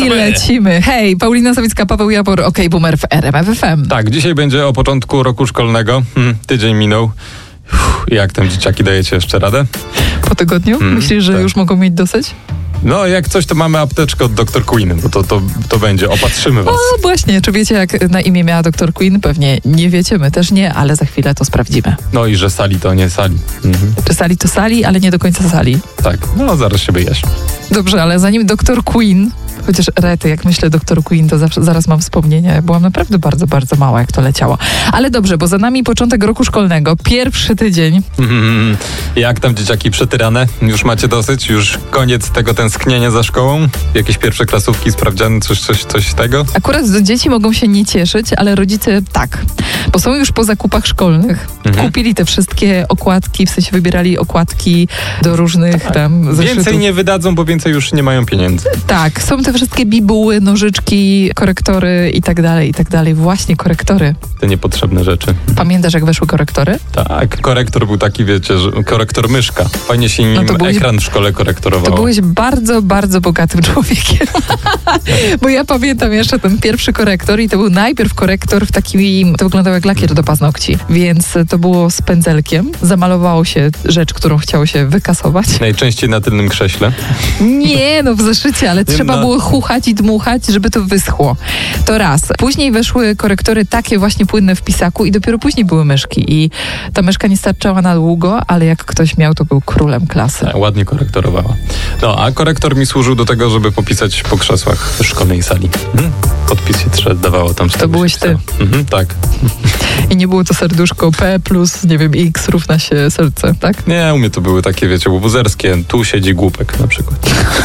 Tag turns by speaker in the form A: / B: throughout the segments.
A: I lecimy. Hej, Paulina Sawicka, Paweł Jabor, OK Boomer w RMF FM.
B: Tak, dzisiaj będzie o początku roku szkolnego. Tydzień minął. Jak tam dzieciaki, dajecie jeszcze radę?
A: Po tygodniu? Myślisz, że już mogą mieć dosyć?
B: No, jak coś, to mamy apteczkę od Dr. Queen, bo to będzie. Opatrzymy was.
A: O, właśnie. Czy wiecie, jak na imię miała Dr. Queen? Pewnie nie wiecie, my też nie, ale za chwilę to sprawdzimy.
B: No i że sali to nie sali.
A: Czy sali to sali, ale nie do końca sali.
B: Tak, no zaraz się wyjaśni.
A: Dobrze, ale zanim Dr. Queen, chociaż rety, jak myślę Dr. Queen, to zaraz mam wspomnienia. Ja byłam naprawdę bardzo, bardzo mała, jak to leciało. Ale dobrze, bo za nami początek roku szkolnego, pierwszy tydzień.
B: Jak tam dzieciaki przetyrane? Już macie dosyć? Już koniec tego tęsknienia za szkołą? Jakieś pierwsze klasówki, sprawdziany, coś tego?
A: Akurat dzieci mogą się nie cieszyć, ale rodzice tak. Bo są już po zakupach szkolnych. Kupili te wszystkie okładki, w sensie wybierali okładki do różnych tam zeszytów.
B: Więcej nie wydadzą, bo więcej już nie mają pieniędzy.
A: Tak, są te wszystkie bibuły, nożyczki, korektory i tak dalej, i tak dalej. Właśnie korektory.
B: Te niepotrzebne rzeczy.
A: Pamiętasz, jak weszły korektory?
B: Tak, korektor był taki, wiecie, że korektor myszka. Fajnie się nim ekran w szkole korektorowało.
A: To byłeś bardzo, bardzo bogatym człowiekiem. Bo ja pamiętam jeszcze ten pierwszy korektor i to był najpierw korektor w takim, to wyglądał jak lakier do paznokci, więc to było z pędzelkiem. Zamalowało się rzecz, którą chciało się wykasować.
B: Najczęściej na tylnym krześle.
A: Nie, no w zeszycie, ale trzeba było chuchać i dmuchać, żeby to wyschło. To raz. Później weszły korektory takie właśnie płynne w pisaku i dopiero później były myszki. I ta myszka nie starczała na długo, ale jak ktoś miał, to był królem klasy.
B: Ładnie korektorowała. No, a korektor mi służył do tego, żeby popisać po krzesłach w szkolnej sali. Podpis się dawało tam.
A: To byłeś ty.
B: Tak.
A: I nie było to serduszko P plus, nie wiem, X równa się serce, tak?
B: Nie, u mnie to były takie, wiecie, łobuzerskie. Tu siedzi głupek na przykład.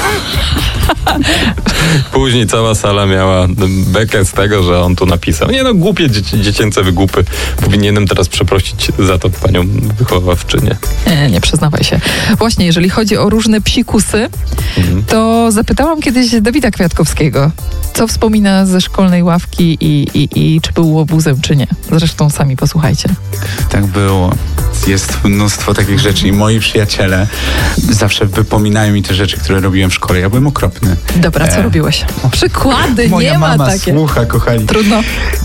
B: Później cała sala miała bekę z tego, że on tu napisał. Nie no, głupie dziecięce wygłupy. Powinienem teraz przeprosić za to panią wychowawczynię.
A: Nie przyznawaj się. Właśnie, jeżeli chodzi o różne psikusy, to zapytałam kiedyś Dawida Kwiatkowskiego, co wspomina ze szkolnej ławki i czy był łobuzem, czy nie. Zresztą sami posłuchajcie.
C: Tak było. Jest mnóstwo takich rzeczy i moi przyjaciele zawsze wypominają mi te rzeczy, które robiłem w szkole. Ja byłem okropny.
A: Dobra, co robiłeś? Przykłady,
C: moja
A: nie ma
C: mama
A: takie.
C: Słucha, kochani.
A: Trudno.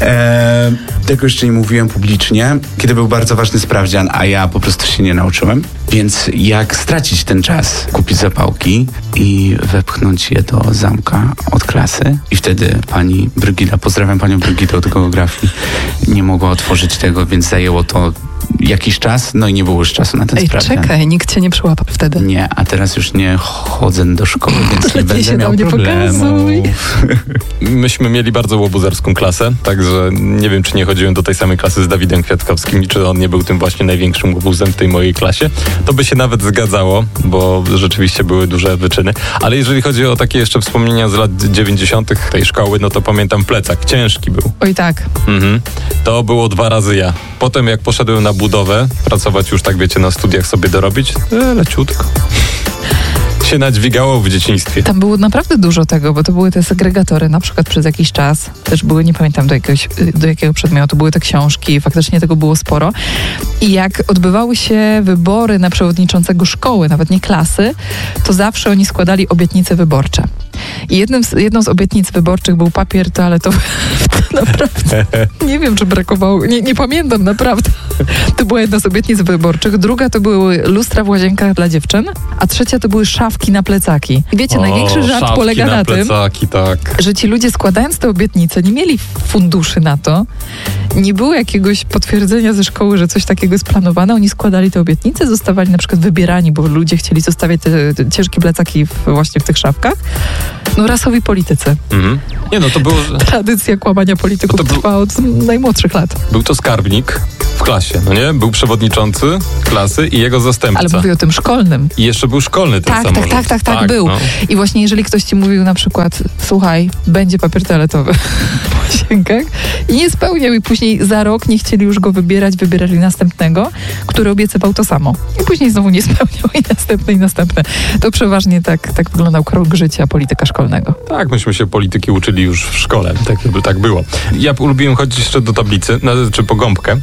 C: Tego jeszcze nie mówiłem publicznie, kiedy był bardzo ważny sprawdzian, a ja po prostu się nie nauczyłem. Więc jak stracić ten czas? Kupić zapałki i wepchnąć je do zamka od klasy. I wtedy pani Brygida, pozdrawiam panią Brygidę od geografii, nie mogła otworzyć tego, więc zajęło to jakiś czas, no i nie było już czasu na ten sprawdzian.
A: Czekaj, nikt cię nie przyłapał wtedy.
C: Nie, a teraz już nie chodzę do szkoły, więc nie będę miał problemu.
B: Myśmy mieli bardzo łobuzerską klasę, także nie wiem, czy nie chodziłem do tej samej klasy z Dawidem Kwiatkowskim i czy on nie był tym właśnie największym łobuzem w tej mojej klasie. To by się nawet zgadzało, bo rzeczywiście były duże wyczyny. Ale jeżeli chodzi o takie jeszcze wspomnienia z lat 90. tej szkoły, no to pamiętam plecak. Ciężki był.
A: Oj tak.
B: To było 2 razy ja. Potem jak poszedłem na budowę, pracować już tak wiecie, na studiach sobie dorobić, leciutko. Się nadźwigało w dzieciństwie.
A: Tam było naprawdę dużo tego, bo to były te segregatory, na przykład przez jakiś czas. Też były, nie pamiętam do jakiego przedmiotu, były te książki, faktycznie tego było sporo. I jak odbywały się wybory na przewodniczącego szkoły, nawet nie klasy, to zawsze oni składali obietnice wyborcze. I jedną z obietnic wyborczych był papier toaletowy. Naprawdę. Nie wiem, czy brakowało. Nie pamiętam, naprawdę. To była jedna z obietnic wyborczych. Druga to były lustra w łazienkach dla dziewczyn, a trzecia to były szafki na plecaki. I wiecie, największy żart polega na tym,
B: tak,
A: że ci ludzie składając te obietnice nie mieli funduszy na to. Nie było jakiegoś potwierdzenia ze szkoły, że coś takiego jest planowane. Oni składali te obietnice, zostawali na przykład wybierani, bo ludzie chcieli zostawiać te ciężkie plecaki właśnie w tych szafkach. No rasowi politycy.
B: Nie no, to było...
A: Tradycja kłamania polityków trwa od najmłodszych lat.
B: Był to skarbnik w klasie, no nie? Był przewodniczący klasy i jego zastępca.
A: Ale mówię o tym szkolnym.
B: I jeszcze był szkolny ten samorząd.
A: Tak, był. No. I właśnie jeżeli ktoś ci mówił na przykład, słuchaj, będzie papier toaletowy w łazienkach i nie spełniał i później za rok nie chcieli już go wybierali następnego, który obiecywał to samo. I później znowu nie spełniał i następne. To przeważnie tak wyglądał krok życia polityka szkolnego.
B: Tak, myśmy się polityki uczyli już w szkole. Tak było. Ja lubiłem chodzić jeszcze do tablicy, czy po gąbkę. Nie, że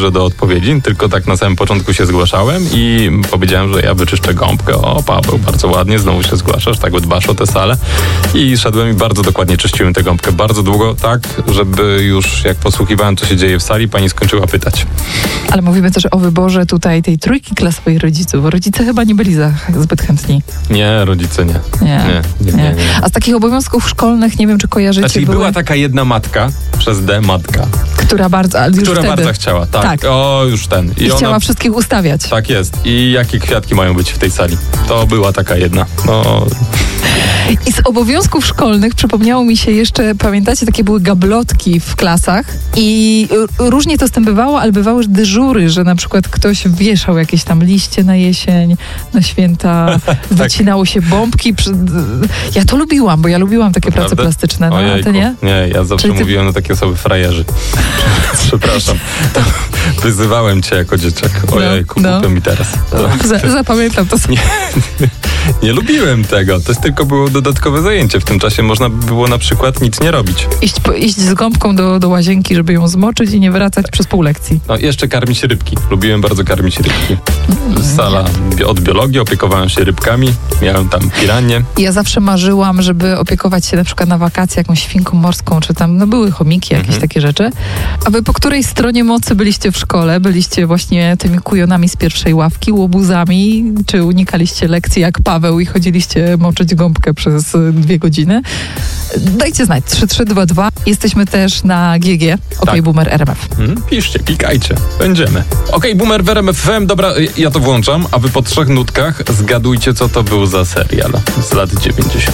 B: dążę do odpowiedzi, tylko tak na samym początku się zgłaszałem i powiedziałem, że ja wyczyszczę gąbkę. O, Paweł, bardzo ładnie, znowu się zgłaszasz, tak dbasz o tę salę. I szedłem i bardzo dokładnie czyściłem tę gąbkę. Bardzo długo, tak, żeby już jak posłuchiwałem, co się dzieje w sali, pani skończyła pytać.
A: Ale mówimy też o wyborze tutaj tej trójki klasowej rodziców, bo rodzice chyba nie byli zbyt chętni.
B: Nie, rodzice nie.
A: Nie. A z takich obowiązków szkolnych, nie wiem, czy kojarzycie,
B: Znaczy była taka jedna matka, przez D matka,
A: która bardzo
B: chciała, tak. O, już ten.
A: I chciała wszystkich ustawiać.
B: Tak jest. I jakie kwiatki mają być w tej sali? To była taka jedna. No.
A: I z obowiązków szkolnych przypomniało mi się jeszcze, pamiętacie, takie były gablotki w klasach i różnie to z tym bywało, ale bywały dyżury, że na przykład ktoś wieszał jakieś tam liście na jesień, na święta, wycinało się bombki. Ja to lubiłam, bo ja lubiłam takie prace plastyczne. No, a ty nie?
B: Nie, ja zawsze mówiłem na takie osoby frajerzy. Przepraszam. Wyzywałem cię jako dzieciak. Ojejku, głupio mi teraz.
A: Zapamiętam to sobie.
B: Nie lubiłem tego. To tylko było dodatkowe zajęcie. W tym czasie można było na przykład nic nie robić.
A: Iść z gąbką do łazienki, żeby ją zmoczyć i nie wracać przez pół lekcji.
B: No jeszcze karmić rybki. Lubiłem bardzo karmić rybki. Sala od biologii, opiekowałem się rybkami. Miałem tam piranie.
A: Ja zawsze marzyłam, żeby opiekować się na przykład na wakacje jakąś świnką morską, czy tam, były chomiki, jakieś takie rzeczy. A wy po której stronie mocy byliście w szkole? Byliście właśnie tymi kujonami z pierwszej ławki, łobuzami, czy unikaliście lekcji jak Paweł i chodziliście moczyć gąbkę przez 2 godziny? Dajcie znać. 3322. Jesteśmy też na GG. OK, Boomer RMF.
B: Piszcie, klikajcie. Będziemy. OK, Boomer w RMF FM. Dobra, ja to włączam, a wy po 3 nutkach zgadujcie, co to był za serial z lat 90.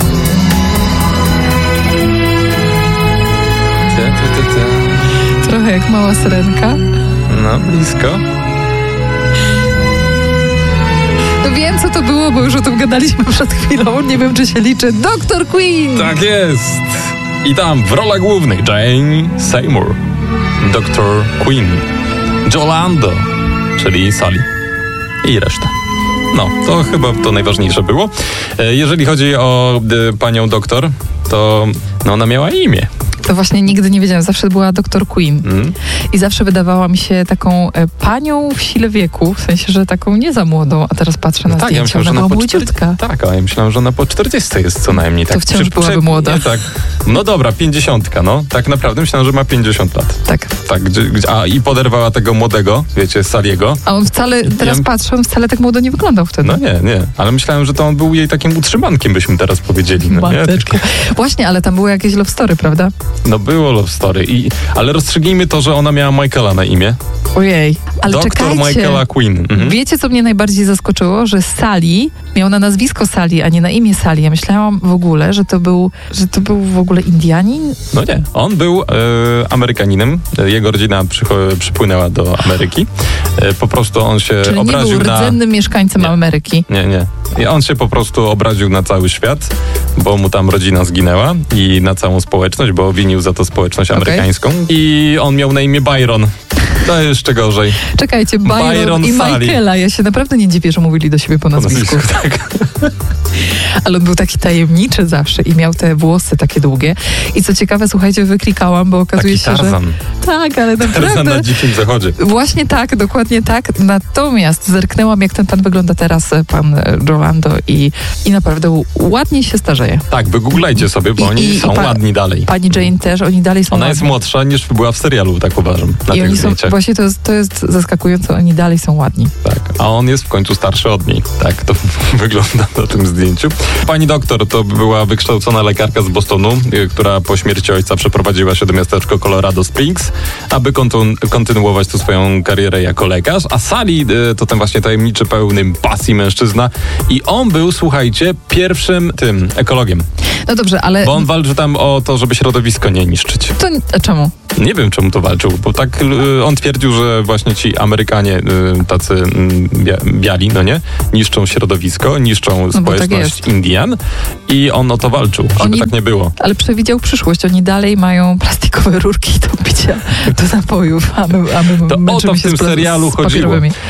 A: Trochę jak Mała Syrenka.
B: No, blisko.
A: No wiem, co to było, bo już o tym gadaliśmy przed chwilą. Nie wiem, czy się liczy. Dr. Queen!
B: Tak jest! I tam w rolach głównych Jane Seymour, Dr. Queen, Jolando, czyli Sally i reszta. No, to chyba to najważniejsze było. Jeżeli chodzi o panią doktor, to ona miała imię.
A: To właśnie nigdy nie wiedziałam. Zawsze była Dr. Queen. I zawsze wydawała mi się taką panią w sile wieku, w sensie, że taką nie za młodą, a teraz patrzę na zdjęcia,
B: myślałem,
A: ona była młodziutka.
B: Tak, ale ja myślałem, że ona po 40 jest co najmniej. Tak.
A: To wciąż byłaby młoda.
B: Nie, tak. No dobra, 50, no. Tak naprawdę myślałem, że ma 50 lat.
A: Tak.
B: I poderwała tego młodego, wiecie, Saliego.
A: A on wcale, teraz patrzę, on wcale tak młodo nie wyglądał wtedy.
B: No nie. Ale myślałem, że to on był jej takim utrzymankiem, byśmy teraz powiedzieli. No,
A: mateczko. Właśnie, ale tam było jakieś love story, prawda?
B: No było love story, ale rozstrzygnijmy to, że ona miała Michaela na imię.
A: Ojej, ale
B: Doktor
A: czekajcie.
B: Michaela Queen.
A: Wiecie, co mnie najbardziej zaskoczyło? Że Sally miał na nazwisko Sally, a nie na imię Sally. Ja myślałam w ogóle, że to był w ogóle Indianin.
B: No nie, on był Amerykaninem. Jego rodzina przypłynęła do Ameryki. Po prostu on się
A: czyli
B: obraził
A: nie był rdzennym mieszkańcem Ameryki.
B: Nie. I on się po prostu obraził na cały świat, bo mu tam rodzina zginęła i na całą społeczność, bo winił za to społeczność amerykańską. I on miał na imię Byron. To jeszcze gorzej.
A: Czekajcie, Byron i Michaela. Ja się naprawdę nie dziwię, że mówili do siebie po nazwisku.
B: Tak.
A: Ale on był taki tajemniczy zawsze i miał te włosy takie długie. I co ciekawe, słuchajcie, wyklikałam, bo okazuje się,
B: Tarzan.
A: że... Tak, ale naprawdę...
B: Tarzan na Dzikim Zachodzie.
A: Właśnie tak, dokładnie tak. Natomiast zerknęłam, jak ten pan wygląda teraz, pan Jolando i naprawdę ładnie się starzeje.
B: Tak, wygooglajcie sobie, bo oni są ładni dalej.
A: Pani Jane też, oni dalej są
B: Ona jest młodsza niż była w serialu, tak uważam, na tych zdjęciach.
A: Właśnie to jest zaskakujące, oni dalej są ładni.
B: Tak, a on jest w końcu starszy od niej. Tak to wygląda na tym zdjęciu. Pani doktor to była wykształcona lekarka z Bostonu, która po śmierci ojca przeprowadziła się do miasteczka Colorado Springs, aby kontynuować tu swoją karierę jako lekarz, a Sally to ten właśnie tajemniczy, pełny pasji mężczyzna i on był, słuchajcie, pierwszym ekologiem.
A: No dobrze, ale...
B: Bo on walczy tam o to, żeby środowisko nie niszczyć.
A: To czemu?
B: Nie wiem, czemu to walczył, bo tak on twierdził, że właśnie ci Amerykanie tacy biali, no nie, niszczą środowisko, niszczą społeczność tak Indian i on o to walczył, żeby tak nie było.
A: Ale przewidział przyszłość, oni dalej mają plastikowe rurki do picia, do napojów, a my
B: to o to w tym serialu chodziło,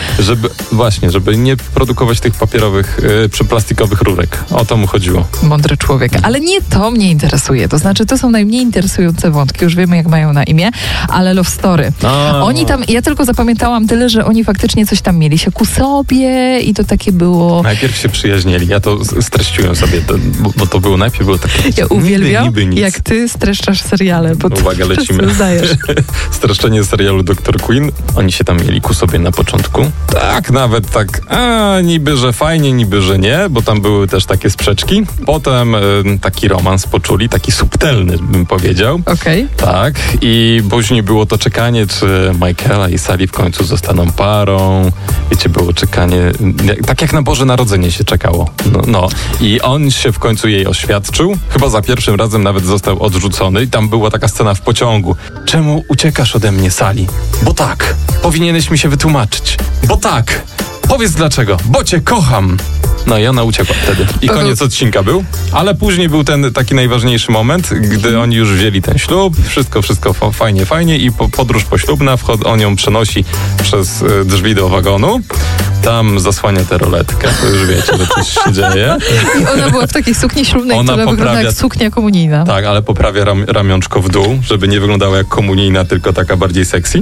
B: żeby nie produkować tych papierowych, plastikowych rurek. O to mu chodziło.
A: Mądry człowiek, ale nie to mnie interesuje, to znaczy to są najmniej interesujące wątki, już wiemy jak mają na imię imię, ale Love Story. Oni tam, ja tylko zapamiętałam tyle, że oni faktycznie coś tam mieli się ku sobie i to takie było...
B: Najpierw się przyjaźnili, ja to streściłem sobie, bo to było najpierw było takie...
A: Ja uwielbiam,
B: niby nic.
A: jak ty streszczasz seriale, bo
B: Uwaga, lecimy.
A: Zdajesz.
B: Streszczenie serialu Dr. Queen. Oni się tam mieli ku sobie na początku. Tak, nawet tak, niby, że fajnie, niby, że nie, bo tam były też takie sprzeczki. Potem taki romans poczuli, taki subtelny, bym powiedział.
A: Okej.
B: Tak, i później było to czekanie, czy Michaela i Sally w końcu zostaną parą. Wiecie, było czekanie, tak jak na Boże Narodzenie się czekało. No. I on się w końcu jej oświadczył. Chyba za pierwszym razem nawet został odrzucony i tam była taka scena w pociągu. Czemu uciekasz ode mnie, Sally? Bo tak. Powinieneś mi się wytłumaczyć. Bo tak. Powiedz dlaczego. Bo cię kocham. No i ona uciekła wtedy. I koniec odcinka był. Ale później był ten taki najważniejszy moment, gdy oni już wzięli ten ślub. Wszystko fajnie. I podróż poślubna. On ją przenosi przez drzwi do wagonu. Tam zasłania tę roletkę. To już wiecie, że coś się dzieje.
A: I ona była w takiej sukni ślubnej, która wygląda jak suknia komunijna.
B: Tak, ale poprawia ramionczko w dół, żeby nie wyglądała jak komunijna, tylko taka bardziej sexy.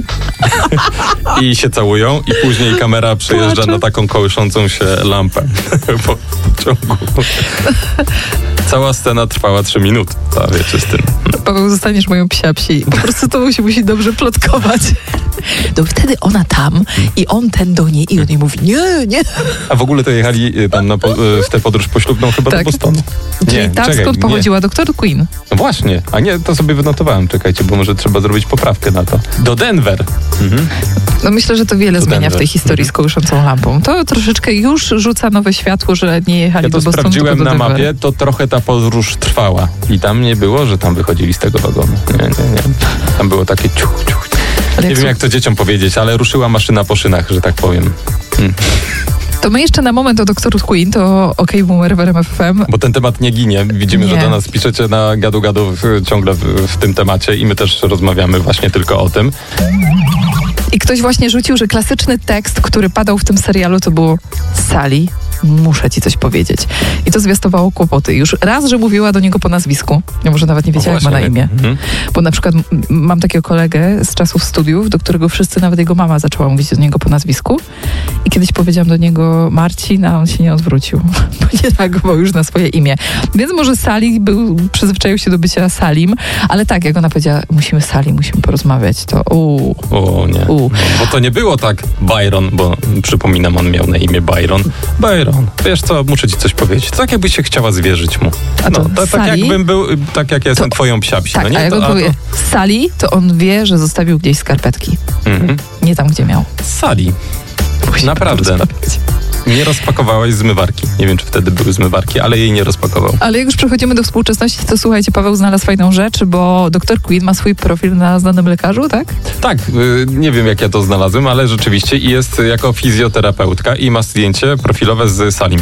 B: I się całują. I później kamera przejeżdża na taką kołyszącą się lampę po ciągu. Cała scena trwała 3 minuty. Wiecie z tym.
A: Paweł, zostaniesz moją psi. Po prostu to musi dobrze plotkować. To wtedy ona tam i on ten do niej i on jej mówi nie.
B: A w ogóle to jechali tam w tę podróż poślubną chyba do Bostonu.
A: Czyli skąd pochodziła Dr. Queen.
B: No właśnie, a nie, to sobie wynotowałem, czekajcie, bo może trzeba zrobić poprawkę na to. Do Denver.
A: No myślę, że to wiele zmienia w tej historii z kołyszącą lampą. To troszeczkę już rzuca nowe światło, że nie jechali do Bostonu,
B: sprawdziłem
A: tylko do
B: na
A: Denver.
B: mapie, to trochę ta podróż trwała. I tam nie było, że tam wychodzili z tego wagonu. Nie. Tam było takie ciuch. Nie wiem, jak to dzieciom powiedzieć, ale ruszyła maszyna po szynach, że tak powiem.
A: To my jeszcze na moment o Dr. Queen, to Boomer w RMF FM.
B: Bo ten temat nie ginie. Widzimy, że do nas piszecie na gadu ciągle w tym temacie i my też rozmawiamy właśnie tylko o tym.
A: I ktoś właśnie rzucił, że klasyczny tekst, który padał w tym serialu, to było Sally, muszę ci coś powiedzieć. I to zwiastowało kłopoty. Już raz, że mówiła do niego po nazwisku. Ja może nawet nie wiedziała, jak ma na imię. Bo na przykład mam takiego kolegę z czasów studiów, do którego wszyscy, nawet jego mama zaczęła mówić do niego po nazwisku. I kiedyś powiedziałam do niego Marcin, a on się nie odwrócił, bo nie reagował już na swoje imię. Więc może Sally przyzwyczaił się do bycia Salim, ale tak, jak ona powiedziała, musimy porozmawiać, to
B: O nie. Bo to nie było tak Byron, bo przypominam, on miał na imię Byron, wiesz co, muszę ci coś powiedzieć. Tak jakbyś się chciała zwierzyć mu. Tak jakbym był, tak jak ja jestem twoją psiapsi.
A: Tak,
B: no nie?
A: A jak on powie Sally, to on wie, że zostawił gdzieś skarpetki. Nie tam, gdzie miał.
B: Sally. Naprawdę. Nie rozpakowałaś zmywarki. Nie wiem, czy wtedy były zmywarki, ale jej nie rozpakował. Ale
A: jak już przechodzimy do współczesności, to słuchajcie, Paweł znalazł fajną rzecz, bo Dr. Queen ma swój profil na Znanym Lekarzu, tak?
B: Tak, nie wiem, jak ja to znalazłem, ale rzeczywiście jest jako fizjoterapeutka i ma zdjęcie profilowe z Salim.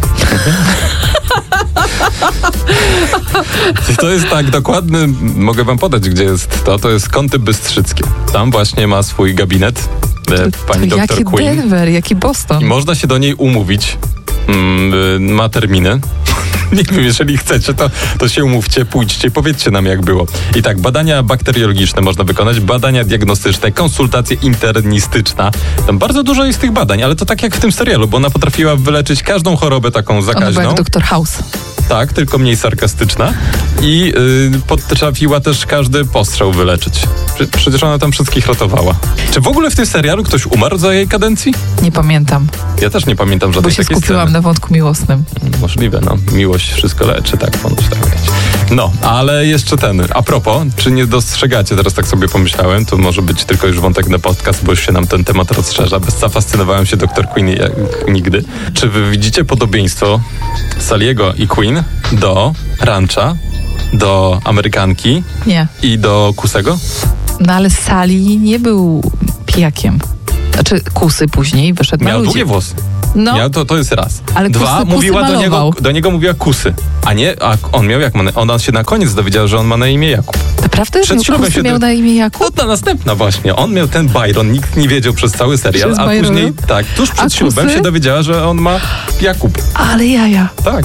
B: To jest tak dokładny, mogę wam podać, gdzie jest to jest Kąty Bystrzyckie. Tam właśnie ma swój gabinet pani Dr.
A: Jaki
B: Queen.
A: Denver, jaki Boston.
B: I można się do niej umówić. Ma terminy. Nie wiem, jeżeli chcecie, to się umówcie, pójdźcie, powiedzcie nam, jak było. I tak, badania bakteriologiczne można wykonać, badania diagnostyczne, konsultacje internistyczna. Tam bardzo dużo jest tych badań, ale to tak jak w tym serialu, bo ona potrafiła wyleczyć każdą chorobę taką zakaźną.
A: Ona była jak Dr. House.
B: Tak, tylko mniej sarkastyczna. I potrafiła też każdy postrzał wyleczyć. Przecież ona tam wszystkich ratowała. Czy w ogóle w tym serialu ktoś umarł za jej kadencji?
A: Nie pamiętam.
B: Ja też nie pamiętam żadnej takiej sceny.
A: Bo się skupiłam na wątku miłosnym.
B: Możliwe, miłość wszystko leczy, tak, ponoć tak wiecie. No, ale jeszcze a propos, czy nie dostrzegacie, teraz tak sobie pomyślałem, to może być tylko już wątek na podcast, bo już się nam ten temat rozszerza. Zafascynowałem się Dr. Queen jak nigdy. Czy wy widzicie podobieństwo Sally'ego i Queen do Rancha, do Amerykanki i do Kusego?
A: No ale Sally nie był pijakiem. Znaczy Kusy później wyszedł na ludzi.
B: Miał długie włosy.
A: No.
B: To jest raz.
A: Ale
B: Dwa, mówiła do niego mówiła Kusy. A on miał ona się na koniec dowiedziała, że on ma na imię Jakub.
A: Naprawdę?
B: Przed ślubem
A: się miał na imię Jakub?
B: No ta następna właśnie. On miał ten Byron, nikt nie wiedział przez cały serial, później tuż przed ślubem się dowiedziała, że on ma Jakub.
A: Ale jaja.
B: Tak.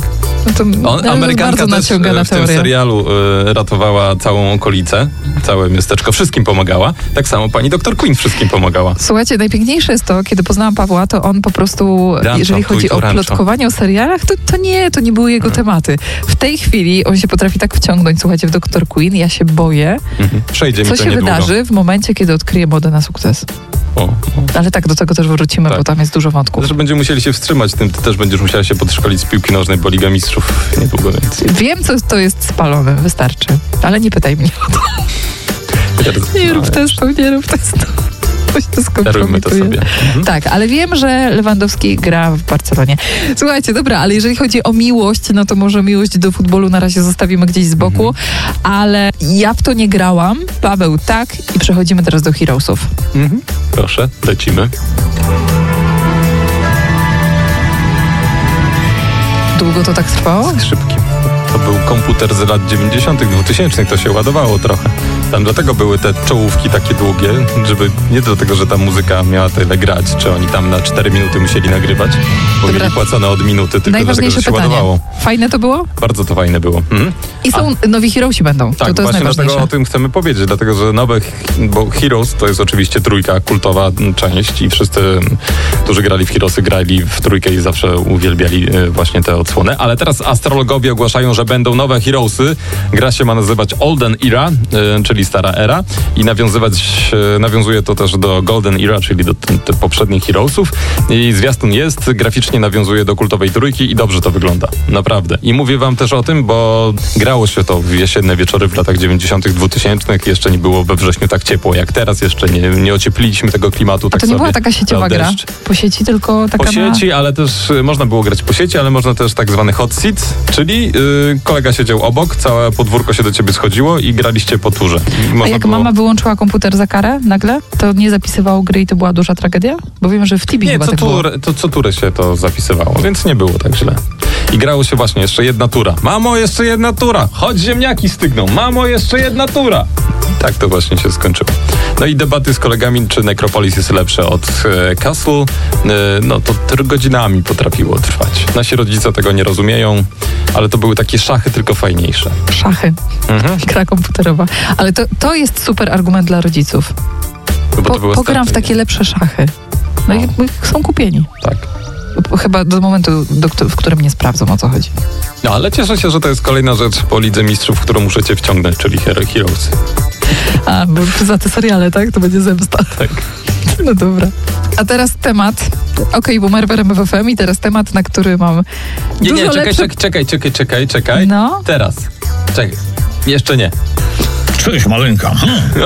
A: No to
B: Amerykanka
A: bardzo
B: też
A: naciągana
B: w tym
A: teoria.
B: serialu ratowała całą okolicę, całe miasteczko, wszystkim pomagała. Tak samo pani doktor Queen wszystkim pomagała.
A: Słuchajcie, najpiękniejsze jest to, kiedy poznałam Pawła, to on po prostu,
B: Rancho,
A: jeżeli chodzi o
B: rancho.
A: plotkowanie o serialach, to nie były jego tematy. W tej chwili on się potrafi tak wciągnąć, słuchajcie, w Dr. Queen, ja się boję,
B: Przejdzie mi
A: co
B: to
A: się
B: niedługo.
A: wydarzy w momencie, kiedy odkryje modę na sukces. Ale tak, do tego też wrócimy,
B: Tak.
A: bo tam jest dużo wątków.
B: Że będziemy musieli się wstrzymać, tym ty też będziesz musiała się podszkolić z piłki nożnej, bo Liga Mistrzów niedługo, więc...
A: Wiem, co to jest spalone, wystarczy. Ale nie pytaj mnie o to. Nie rób testu. Bo się to
B: Darujmy to
A: skompromituje.
B: sobie.
A: Tak, ale wiem, że Lewandowski gra w Barcelonie. Słuchajcie, dobra, ale jeżeli chodzi o miłość, no to może miłość do futbolu na razie zostawimy gdzieś z boku, ale ja w to nie grałam, Paweł tak i przechodzimy teraz do Heroesów.
B: Proszę, lecimy.
A: Długo to tak trwało?
B: Szybki. To był komputer z lat 90., 2000, to się ładowało trochę. Tam dlatego były te czołówki takie długie, żeby nie do tego, że ta muzyka miała tyle grać, czy oni tam na 4 minuty musieli nagrywać, bo
A: Dobra.
B: mieli płacone od minuty, tylko dlatego,
A: Najważniejsze
B: że się
A: pytanie.
B: ładowało.
A: Fajne to było?
B: Bardzo to fajne było.
A: I są nowi Heroesi będą.
B: Tak,
A: to jest
B: właśnie
A: najważniejsze.
B: dlatego o tym chcemy powiedzieć, dlatego że bo Heroes to jest oczywiście trójka, kultowa część i wszyscy, którzy grali w Heroesy, grali w trójkę i zawsze uwielbiali właśnie tę odsłonę, ale teraz astrologowie ogłaszają, że będą nowe Heroesy. Gra się ma nazywać Olden Era, czyli stara era i nawiązuje to też do Golden Era, czyli do poprzednich Heroesów i zwiastun jest, graficznie nawiązuje do kultowej trójki i dobrze to wygląda, naprawdę. I mówię wam też o tym, bo grało się to w jesienne wieczory w latach 90., 2000, jeszcze nie było we wrześniu tak ciepło jak teraz, jeszcze nie ociepliliśmy tego klimatu.
A: A
B: Tak
A: to nie
B: sobie
A: była taka sieciowa
B: dał
A: gra
B: deszcz.
A: po sieci, tylko taka
B: Po sieci, ale też można było grać po sieci, ale można też tak zwany hot seat, czyli kolega siedział obok, całe podwórko się do ciebie schodziło i graliście po turze.
A: A jak mama wyłączyła komputer za karę nagle, to nie zapisywało gry i to była duża tragedia? Bo wiem, że w Tibi
B: Nie,
A: chyba tak było.
B: co turę się to zapisywało, więc nie było tak źle. I grało się właśnie jeszcze jedna tura. Mamo, jeszcze jedna tura! Chodź, ziemniaki stygną! Mamo, jeszcze jedna tura! Tak to właśnie się skończyło. No i debaty z kolegami, czy Necropolis jest lepsze od Castle, no to godzinami potrafiło trwać. Nasi rodzice tego nie rozumieją, ale to były takie szachy, tylko fajniejsze.
A: Szachy. Gra komputerowa. Ale to jest super argument dla rodziców.
B: No bo to były
A: Pogram w
B: strategie.
A: takie lepsze szachy. No i są kupieni.
B: Tak.
A: Chyba do momentu, w którym nie sprawdzą, o co chodzi.
B: No ale cieszę się, że to jest kolejna rzecz po Lidze Mistrzów, w którą muszę cię wciągnąć, czyli Heroes.
A: A, bo za te seriale, tak? To będzie zemsta.
B: Tak.
A: No dobra. A teraz temat. Okej, Boomer w RMF FM i teraz temat, na który mam
B: Nie,
A: dużo lepsze...
B: czekaj.
A: No.
B: Teraz. Czekaj. Jeszcze nie.
D: Cześć, maleńka.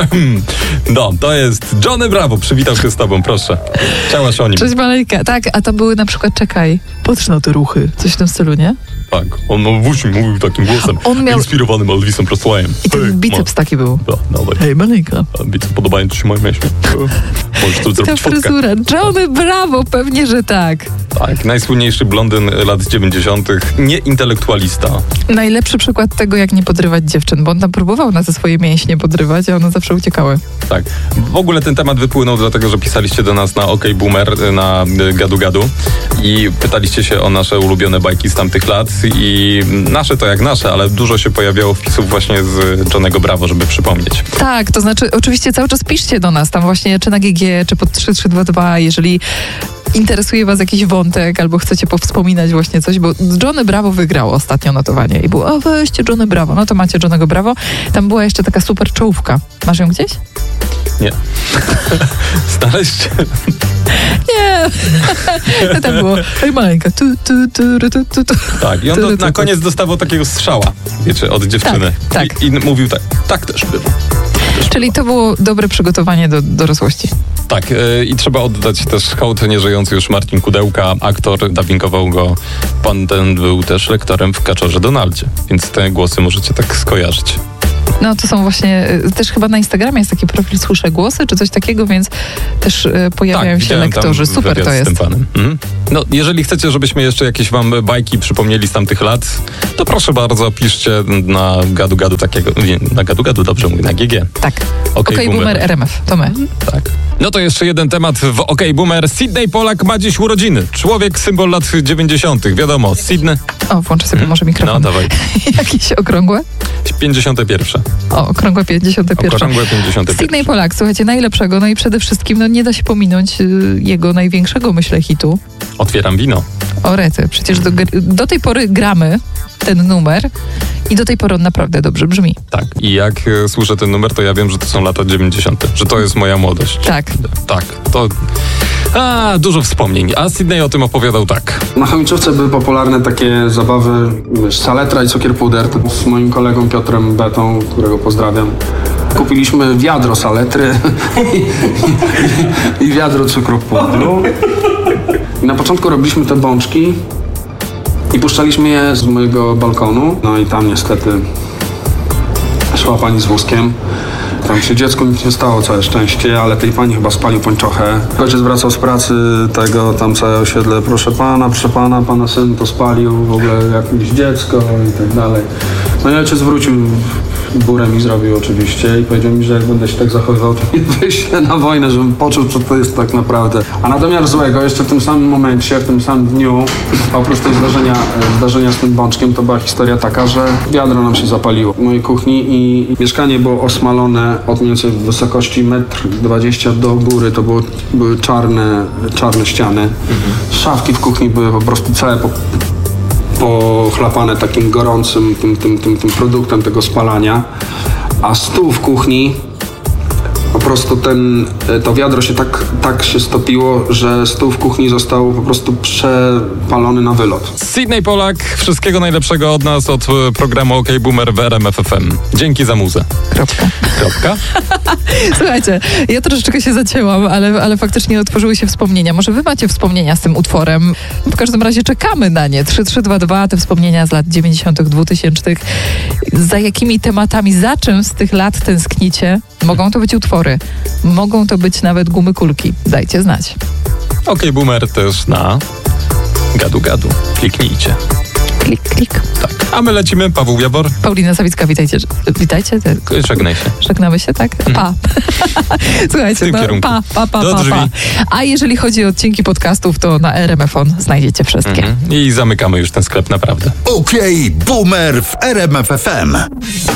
B: No, to jest Johnny Bravo. Przywitał się z tobą, proszę. Chciałaś o nim.
A: Cześć Malejka. Tak, a to były na przykład, czekaj, patrz na te ruchy. Coś w tym stylu, nie?
B: Tak, on właśnie mówił takim głosem
A: On miał-
B: inspirowanym Elvisem Presleyem.
A: I ten biceps taki był.
B: Dawaj.
A: Hej, Malejka.
B: Biceps, podobają ci się moje myśli? Możesz tu
A: Ta
B: zrobić fotkę.
A: fryzura. Johnny Bravo, pewnie, że tak.
B: Tak, najsłynniejszy blondyn lat 90., nie intelektualista.
A: Najlepszy przykład tego, jak nie podrywać dziewczyn, bo on tam próbował na te swoje mięśnie podrywać, a one zawsze uciekały.
B: Tak. W ogóle ten temat wypłynął dlatego, że pisaliście do nas na OK Boomer, na Gadu Gadu i pytaliście się o nasze ulubione bajki z tamtych lat i nasze to jak nasze, ale dużo się pojawiało wpisów właśnie z Johnnego Bravo, żeby przypomnieć.
A: Tak, to znaczy oczywiście cały czas piszcie do nas, tam właśnie czy na GG, czy pod 3322, jeżeli interesuje was jakiś wątek albo chcecie powspominać właśnie coś, bo Johnny Bravo wygrał ostatnio notowanie i było, weźcie Johnny Bravo, no to macie Johnnego Bravo. Tam była jeszcze taka super czołówka. Masz ją gdzieś?
B: Nie. Znaleźć?
A: Nie. Tam było, hej maleńka, tu.
B: Tak. I on na koniec dostawał takiego strzała, wiecie, od dziewczyny.
A: tak.
B: I mówił tak też bywa.
A: Czyli to było dobre przygotowanie do dorosłości.
B: Tak, i trzeba oddać też hołd nieżyjący już Marcin Kudełka, aktor, dubbingował go. Pan ten był też lektorem w Kaczorze Donaldzie, więc te głosy możecie tak skojarzyć.
A: No to są właśnie, też chyba na Instagramie jest taki profil Słyszę Głosy, czy coś takiego, więc też pojawiają się
B: widziałem
A: lektorzy.
B: tam
A: Super
B: wywiad
A: to
B: z
A: jest.
B: tym panem. No, jeżeli chcecie, żebyśmy jeszcze jakieś wam bajki przypomnieli z tamtych lat, to proszę bardzo, piszcie na gadu takiego, nie, na gadu, dobrze mówię, na GG.
A: Tak.
B: Okej,
A: Boomer RMF, to my.
B: Tak. No to jeszcze jeden temat w Okej Boomer. Sydney Polak ma dziś urodziny. Człowiek, symbol lat 90. Wiadomo, Sydney.
A: O, włączę sobie może mikrofon.
B: No, dawaj.
A: Jakieś okrągłe?
B: 51.
A: O, okrągłe 51.
B: Okrągłe 51.
A: Sydney Polak, słuchajcie, najlepszego, no i przede wszystkim, no nie da się pominąć jego największego, myślę, hitu.
B: Otwieram wino.
A: O rety, przecież do tej pory gramy ten numer i do tej pory on naprawdę dobrze brzmi.
B: Tak. I jak słyszę ten numer, to ja wiem, że to są lata 90. Że to jest moja młodość.
A: Tak.
B: Tak. To... dużo wspomnień. A Sydney o tym opowiadał tak.
E: Na Chomiczówce były popularne takie zabawy, saletra i cukier puder. To z moim kolegą Piotrem Betą, którego pozdrawiam. Kupiliśmy wiadro saletry i wiadro cukru pudru. I na początku robiliśmy te bączki i puszczaliśmy je z mojego balkonu. No i tam niestety szła pani z wózkiem. Tam się dziecku nic nie stało, całe szczęście, ale tej pani chyba spalił pończochę. Ojciec wracał z pracy, tam całe osiedle, proszę pana, pana syn to spalił, w ogóle jakieś dziecko i tak dalej. No i ojciec wrócił, burę mi zrobił oczywiście i powiedział mi, że jak będę się tak zachowywał, to mnie wyślę na wojnę, żebym poczuł, co to jest tak naprawdę. A na domiar złego, jeszcze w tym samym momencie, w tym samym dniu, oprócz tej zdarzenia z tym bączkiem, to była historia taka, że wiadro nam się zapaliło w mojej kuchni i mieszkanie było osmalone od mniej więcej wysokości 1,20 m do góry, to były czarne ściany. Szafki w kuchni były po prostu całe pochlapane takim gorącym tym produktem tego spalania, a stół w kuchni, po prostu to wiadro się tak się stopiło, że stół w kuchni został po prostu przepalony na wylot.
B: Sydney Polak, wszystkiego najlepszego od nas, od programu Okej Boomer w RMF FM. Dzięki za muzę. Kropka.
A: Słuchajcie, ja troszeczkę się zacięłam, ale faktycznie otworzyły się wspomnienia. Może wy macie wspomnienia z tym utworem? W każdym razie czekamy na nie. 3322, te wspomnienia z lat 90., 2000. Za jakimi tematami, za czym z tych lat tęsknicie? Mogą to być utwory, mogą to być nawet gumy kulki. Dajcie znać.
B: Okej Boomer też na gadu. Kliknijcie.
A: Klik.
B: Tak. A my lecimy. Paweł Jabor.
A: Paulina Sawicka, witajcie. Witajcie.
B: Żegnaj się.
A: Żegnamy się, tak? Pa. Słuchajcie, pa.
B: Do drzwi.
A: A jeżeli chodzi o odcinki podcastów, to na RMF On znajdziecie wszystkie.
B: I zamykamy już ten sklep, naprawdę.
D: Okej Boomer w RMF FM.